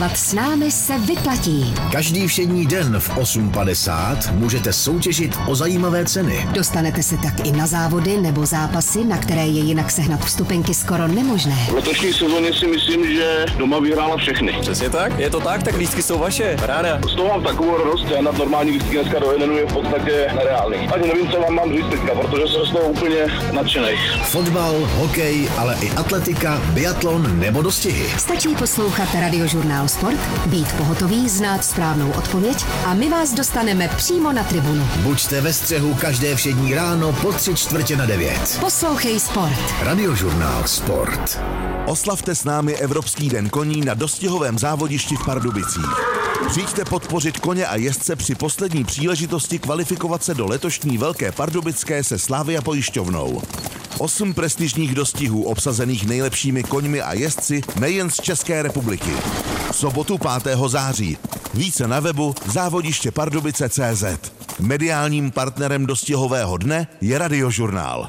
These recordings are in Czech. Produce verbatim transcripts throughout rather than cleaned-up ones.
Trénovat s námi se vyplatí. Každý všední den v osm padesát můžete soutěžit o zajímavé ceny. Dostanete se tak i na závody nebo zápasy, na které je jinak sehnat vstupenky skoro nemožné. V letošní sezóně si myslím, že doma vyhrála všechny. Přesně tak, je to tak, tak lístky jsou vaše, ráda. Z toho mám takovou radost, já na normální lístky dneska do jednu je v podstatě nereálný. Ani nevím, co vám mám říct teďka, protože jsem z toho úplně nadšenej. Fotbal, hokej, ale i atletika, biatlon nebo dostihy. Stačí poslouchat Radiožurnál Sport, být pohotový, znát správnou odpověď a my vás dostaneme přímo na tribunu. Buďte ve střehu každé všední ráno po tři čtvrtě na devět. Poslouchej Sport. Radiožurnál Sport. Oslavte s námi Evropský den koní na dostihovém závodišti v Pardubicích. Přijďte podpořit koně a jezdce při poslední příležitosti kvalifikovat se do letošní Velké Pardubické se Slavia pojišťovnou. Osm prestižních dostihů obsazených nejlepšími koňmi a jezdci nejen z České republiky. V sobotu pátého září. Více na webu závodiště pardubice tečka cé zet. Mediálním partnerem dostihového dne je Radiožurnál.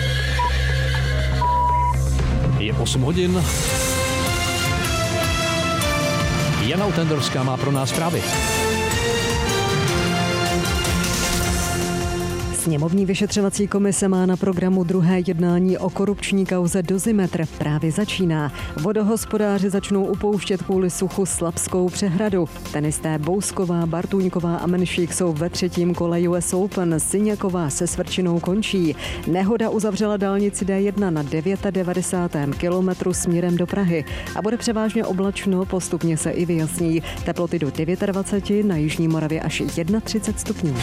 Je osm hodin. Jana Utendorská má pro nás zprávy. Sněmovní vyšetřovací komise má na programu druhé jednání o korupční kauze Dozimetr. Právě začíná. Vodohospodáři začnou upouštět kvůli suchu Slapskou přehradu. Tenisté Bousková, Bartůňková a Menšík jsou ve třetím kole U S Open. Syňaková se Svrčinou končí. Nehoda uzavřela dálnici D jedna na devadesátém devátém kilometru směrem do Prahy. A bude převážně oblačno, postupně se i vyjasní. Teploty do dvacet devět, na Jižní Moravě až třicet jedna stupňů.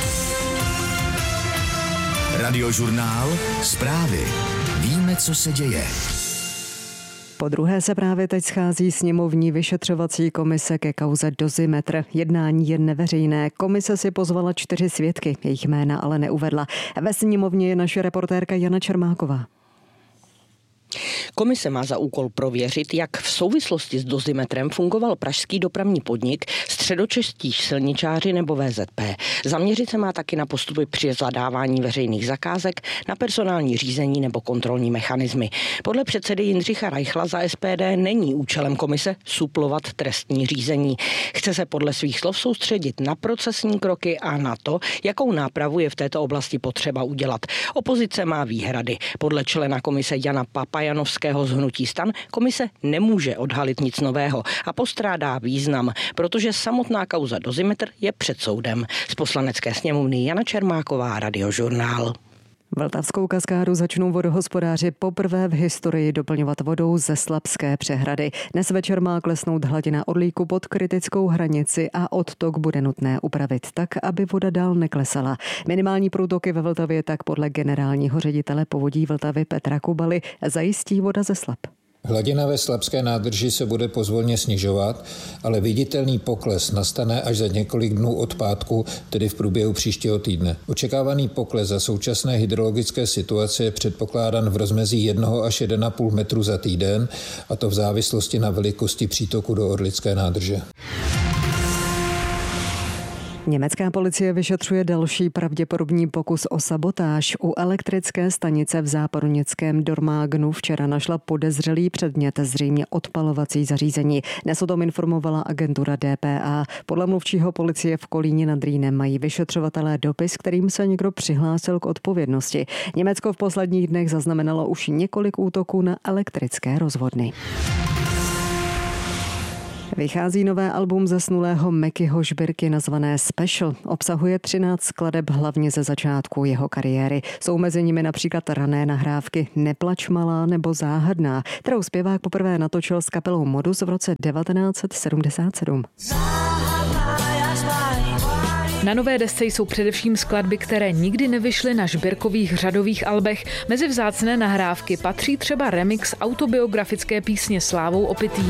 Radiožurnál Zprávy. Víme, co se děje. Po druhé se právě teď schází sněmovní vyšetřovací komise ke kauze Dozimetr. Jednání je neveřejné. Komise si pozvala čtyři svědky, jejich jména ale neuvedla. Ve sněmovně je naše reportérka Jana Čermáková. Komise má za úkol prověřit, jak v souvislosti s Dozimetrem fungoval pražský dopravní podnik, středočeští silničáři nebo V Z P. Zaměřit se má taky na postupy při zadávání veřejných zakázek, na personální řízení nebo kontrolní mechanismy. Podle předsedy Jindřicha Reichla za S P D není účelem komise suplovat trestní řízení. Chce se podle svých slov soustředit na procesní kroky a na to, jakou nápravu je v této oblasti potřeba udělat. Opozice má výhrady. Podle člena komise Jana Papajanovského z hnutí STAN komise nemůže odhalit nic nového a postrádá význam, protože samotná kauza Dozimetr je před soudem. Z Poslanecké sněmovny Jana Čermáková, Radiožurnál. Vltavskou kaskádu začnou vodohospodáři poprvé v historii doplňovat vodou ze Slapské přehrady. Dnes večer má klesnout hladina Orlíku pod kritickou hranici a odtok bude nutné upravit tak, aby voda dál neklesala. Minimální průtoky ve Vltavě tak podle generálního ředitele povodí Vltavy Petra Kubaly zajistí voda ze Slap. Hladina ve Slapské nádrži se bude pozvolně snižovat, ale viditelný pokles nastane až za několik dnů od pátku, tedy v průběhu příštího týdne. Očekávaný pokles za současné hydrologické situace je předpokládán v rozmezí jednoho až jeden a půl metru za týden, a to v závislosti na velikosti přítoku do Orlické nádrže. Německá policie vyšetřuje další pravděpodobný pokus o sabotáž. U elektrické stanice v západoněmeckém Dormagenu včera našla podezřelý předmět, zřejmě odpalovací zařízení. Dnes o tom informovala agentura D P A. Podle mluvčího policie v Kolíně nad Rýnem mají vyšetřovatelé dopis, kterým se někdo přihlásil k odpovědnosti. Německo v posledních dnech zaznamenalo už několik útoků na elektrické rozvodny. Vychází nové album zesnulého Mekyho Žbirky nazvané Special. Obsahuje třináct skladeb hlavně ze začátku jeho kariéry. Jsou mezi nimi například rané nahrávky Neplač malá nebo Záhadná, kterou zpěvák poprvé natočil s kapelou Modus v roce devatenáct set sedmdesát sedm. Na nové desce jsou především skladby, které nikdy nevyšly na Žbirkových řadových albech. Mezi vzácné nahrávky patří třeba remix autobiografické písně Slávou opitý.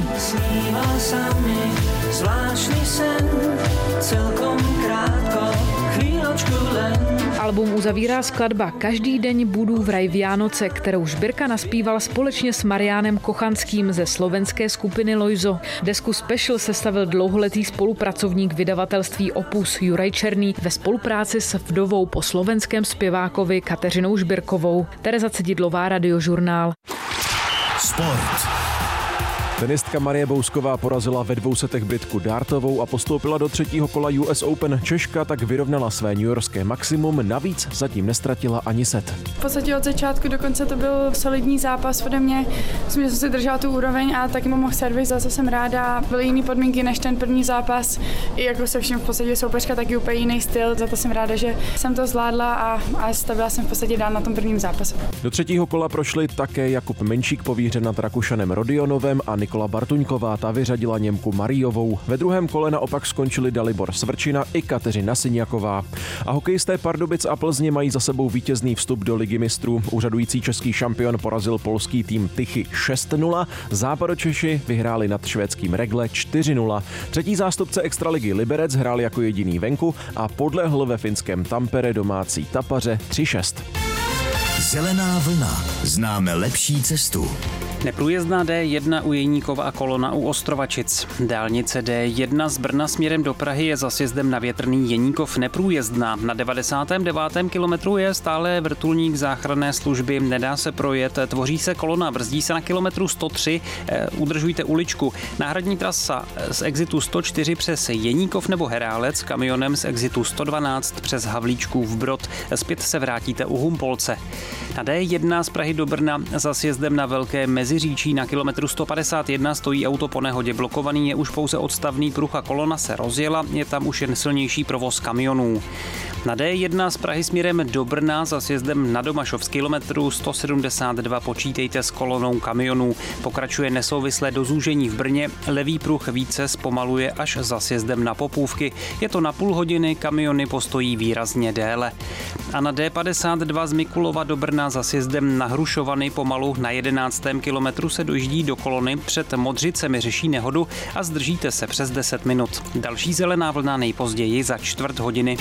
Album uzavírá skladba Každý deň budu v raj Vianoce, kterou Žbirka naspíval společně s Mariánem Kochanským ze slovenské skupiny Lojzo. Desku Special sestavil dlouholetý spolupracovník vydavatelství Opus Juraj Černý ve spolupráci s vdovou po slovenském zpěvákovi Kateřinou Žbirkovou. Tereza Cedidlová, Radiožurnál. Sport. Tenistka Marie Bousková porazila ve dvou setech Britku Dartovou a postoupila do třetího kola U S Open. Češka tak vyrovnala své newyorské maximum, navíc zatím nestratila ani set. V podstatě od začátku do konce to byl solidní zápas ode mě. Myslím, že jsem si držela tu úroveň a taky mohl servis, za co jsem ráda. Byly jiné podmínky než ten první zápas. I jako se vším v podstatě soupeřka taky úplně jiný styl, za to jsem ráda, že jsem to zvládla a, a stavila jsem v podstatě dál na tom prvním zápase. Do třetího kola prošli také Jakub Menšík povířen nad Rakušanem Rodionovem a Nikola Bartuňková, ta vyřadila Němku Mariovou. Ve druhém kole naopak skončili Dalibor Svrčina i Kateřina Syňaková. A hokejisté Pardubic a Plzně mají za sebou vítězný vstup do Ligy mistrů. Úřadující český šampion porazil polský tým Tychy šest nula, Západočeši vyhráli nad švédským Regle čtyři nula. Třetí zástupce extraligy Liberec hrál jako jediný venku a podlehl ve finském Tampere domácí Tapaře tři šest. Zelená vlna. Známe lepší cestu. Neprůjezdná D jedna u Jeníkova a Kolona u Ostrovačic. Dálnice D jedna z Brna směrem do Prahy je za sjezdem na Větrný Jeníkov neprůjezdná. Na devadesátém devátém kilometru je stále vrtulník záchranné služby, nedá se projet, tvoří se kolona, brzdí se na kilometru sto tři, eh, udržujte uličku. Náhradní trasa z exitu sto čtyři přes Jeníkov nebo Herálec, kamionem z exitu sto dvanáct přes Havlíčkův Brod. Zpět se vrátíte u Humpolce. Na D jedna z Prahy do Brna za sjezdem na Velké Meziříčí na kilometru sto padesát jedna stojí auto po nehodě blokovaný, je už pouze odstavný pruh a kolona se rozjela, je tam už jen silnější provoz kamionů. Na D jedna z Prahy směrem do Brna za sjezdem na Domašov z kilometru sto sedmdesát dva počítejte s kolonou kamionů. Pokračuje nesouvislé dozúžení v Brně, levý pruh více zpomaluje až za sjezdem na Popůvky. Je to na půl hodiny, kamiony postojí výrazně déle. A na D padesát dva z Mikulova do Brna za sjezdem na Hrušovany pomalu na jedenáctém kilometru se dojíždí do kolony, před Modřicemi řeší nehodu a zdržíte se přes deset minut. Další zelená vlna nejpozději za čtvrt hodiny.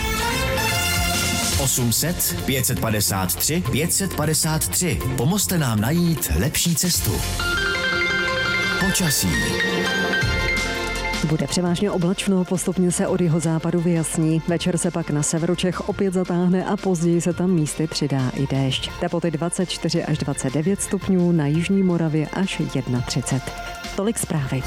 osm set, pět set padesát tři, pět set padesát tři. Pomozte nám najít lepší cestu. Počasí. Bude převážně oblačno, postupně se od jihozápadu vyjasní. Večer se pak na severu Čech opět zatáhne a později se tam místy přidá i déšť. Teploty dvacet čtyři až dvacet devět stupňů, na jižní Moravě až třicet jedna. Tolik zprávy.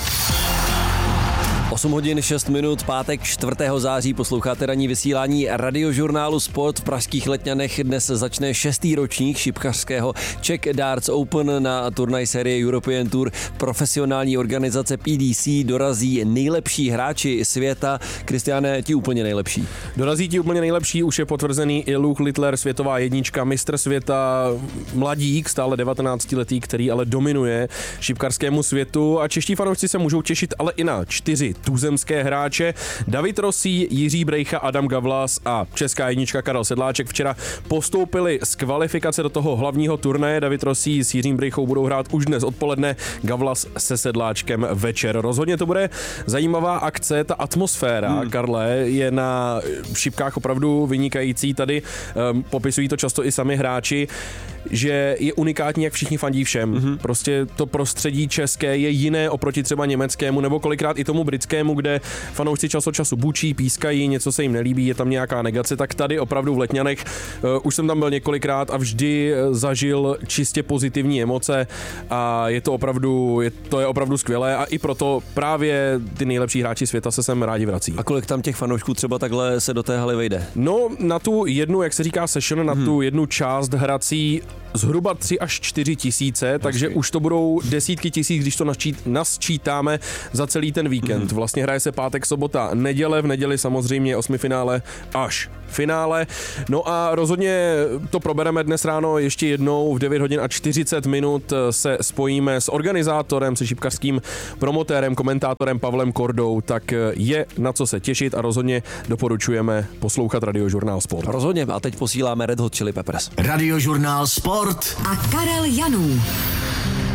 osm hodin šest minut, pátek čtvrtého září, posloucháte ranní vysílání Radiožurnálu Sport. V pražských Letňanech dnes začne šestý ročník šipkařského Czech Darts Open. Na turnaj série European Tour profesionální organizace P D C dorazí nejlepší hráči světa. Kristiáne, ti úplně nejlepší. Dorazí ti úplně nejlepší, už je potvrzený i Luke Littler, světová jednička, mistr světa, mladík, stále devatenáctiletý, který ale dominuje šipkařskému světu a čeští fanoušci se můžou těšit ale i na čtyři tuzemské hráče. David Rosí, Jiří Brejcha, Adam Gavlas a česká jednička Karel Sedláček včera postoupili z kvalifikace do toho hlavního turnaje. David Rosí s Jiřím Brejchou budou hrát už dnes odpoledne, Gavlas se Sedláčkem večer. Rozhodně to bude zajímavá akce, ta atmosféra, hmm. Karle, je na šipkách opravdu vynikající. Tady um, popisují to často i sami hráči, že je unikátní, jak všichni fandí všem. Mm-hmm. Prostě to prostředí české je jiné oproti třeba německému nebo kolikrát i tomu britskému, kde fanoušci čas od času bučí, pískají, něco se jim nelíbí, je tam nějaká negace, tak tady opravdu v Letňanech uh, už jsem tam byl několikrát a vždy zažil čistě pozitivní emoce a je to opravdu, je, to je opravdu skvělé a i proto právě ty nejlepší hráči světa se sem rádi vrací. A kolik tam těch fanoušků třeba takhle se do té haly vejde? No, na tu jednu, jak se říká session, na hmm. tu jednu část hrací zhruba tři až čtyři tisíce, takže už to budou desítky tisíc, když to nasčítáme za celý ten víkend. Mm-hmm. Vlastně hraje se pátek, sobota, neděle, v neděli samozřejmě osmifinále až finále. No a rozhodně to probereme dnes ráno ještě jednou v devět hodin a čtyřicet minut se spojíme s organizátorem, se šipkařským promotérem, komentátorem Pavlem Kordou, tak je na co se těšit a rozhodně doporučujeme poslouchat Radiožurnál Sport. Rozhodně a teď posíláme Red Hot Chili Peppers. Radiožurnál Sport a Karel Janů.